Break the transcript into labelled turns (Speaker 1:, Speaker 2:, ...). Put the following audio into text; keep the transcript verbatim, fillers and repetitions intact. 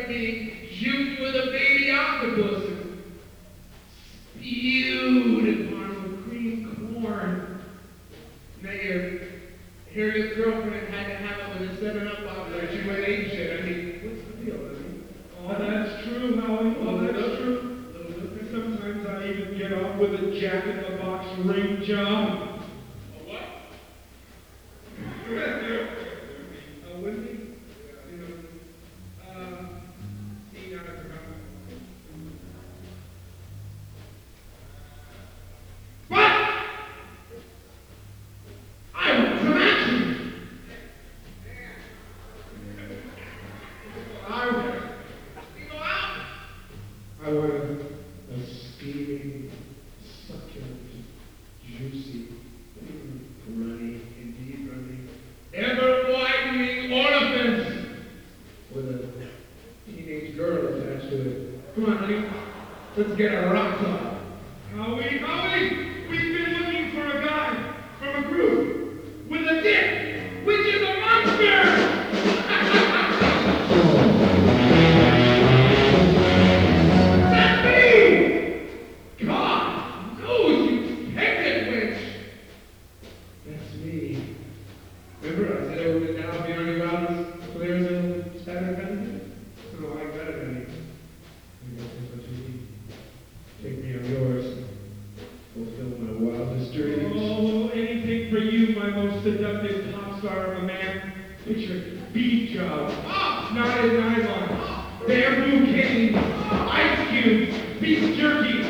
Speaker 1: being juked with a baby octopus and spewed upon with cream corn. Now your hairless girlfriend had to have it with a seven up bottle or she went ape shit. I mean, what's the deal? I mean,
Speaker 2: oh, that's true, Howie. Oh, that's true. Sometimes I even get off with a jack-in-the-box ring job.
Speaker 1: A what?
Speaker 2: A Wendy? You know, uh, see, now I forgot.
Speaker 1: What? I want some action.
Speaker 2: I want,
Speaker 1: You go out.
Speaker 2: I want a steaming, succulent, juicy, runny, indeed runny,
Speaker 1: Ever-widening orifice.
Speaker 2: with a teenage girl attached to it.
Speaker 1: Come on, honey. Let's get our rocks off.
Speaker 2: Howie, Howie, we've been looking for a guy from a group with a dick, which is a monster!
Speaker 1: That's me! God knows you hectic witch.
Speaker 2: That's me.
Speaker 1: Remember I said I would now be on your islands clear as a Saturn benefit?
Speaker 2: So I got it, honey. I guess that's what you need. Take me on yours. Fulfill my wildest dreams. Oh, anything for you, my most seductive pop star of a man. Picture beef job, knotted nylon, bamboo canes, ice cubes, beef jerky,